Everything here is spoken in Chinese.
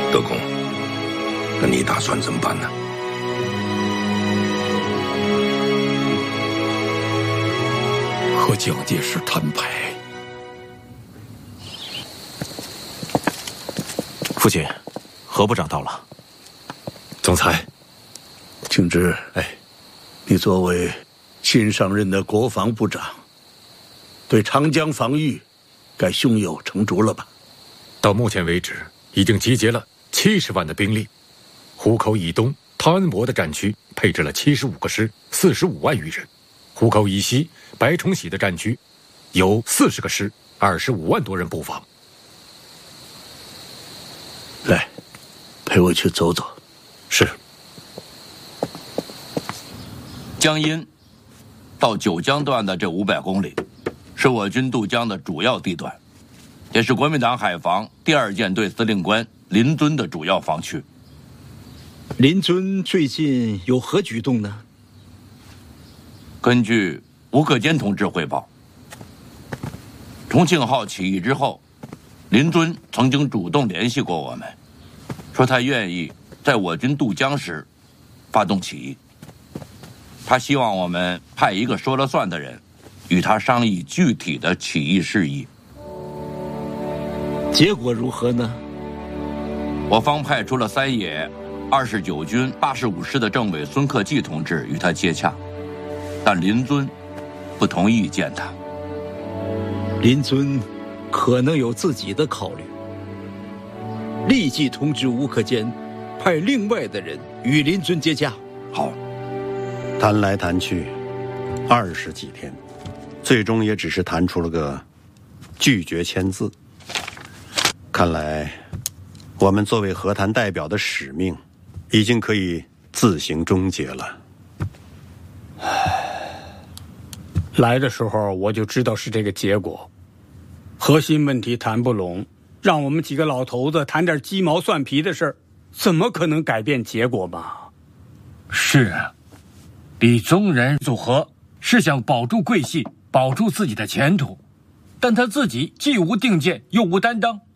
德公，那你打算怎么办呢？ 和蒋介石摊牌。 父亲，何部长到了。 总裁， 庆之，你作为新上任的国防部长，对长江防御该胸有成竹了吧？ 到目前为止，已经集结了70万的兵力。湖口以东汤恩伯的战区配置了75个师，45万余人；湖口以西白崇禧的战区有40个师，25万多人布防。 来，陪我去走走。 是。 江阴到九江段的这500公里，是我军渡江的主要地段，也是国民党海防第2舰队司令官林遵的主要防区。 林遵最近有何举动呢？ 根据吴克坚同志汇报，重庆号起义之后，林遵曾经主动联系过我们，说他愿意在我军渡江时发动起义。他希望我们派一个说了算的人，与他商议具体的起义事宜。 结果如何呢？ 我方派出了3野29军85师的政委孙克济同志与他接洽，但林遵不同意见他。 林遵可能有自己的考虑，立即通知吴克坚，派另外的人与林遵接洽。 好。 谈来谈去，20几天，最终也只是谈出了个拒绝签字。看来，我们作为和谈代表的使命，已经可以自行终结了。 来的时候我就知道是这个结果，核心问题谈不拢，让我们几个老头子谈点鸡毛蒜皮的事儿，怎么可能改变结果嘛？ 是啊，李宗仁组合是想保住桂系，保住自己的前途，但他自己既无定见又无担当，